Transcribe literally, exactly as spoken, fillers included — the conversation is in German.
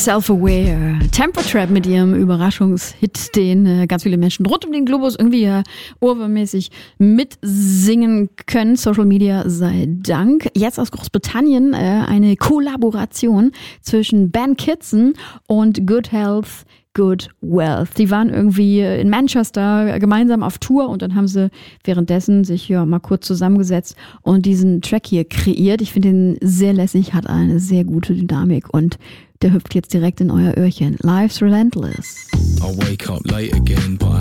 Self-Aware. Tempo Trap mit ihrem Überraschungshit, den äh, ganz viele Menschen rund um den Globus irgendwie äh, ohrwurmmäßig mitsingen können. Social Media sei Dank. Jetzt aus Großbritannien äh, eine Kollaboration zwischen Ben Kitson und Good Health, Good Wealth. Die waren irgendwie in Manchester gemeinsam auf Tour und dann haben sie währenddessen sich ja mal kurz zusammengesetzt und diesen Track hier kreiert. Ich finde ihn sehr lässig, hat eine sehr gute Dynamik und der hüpft jetzt direkt in euer Öhrchen. Life's Relentless. I wake up late again, but I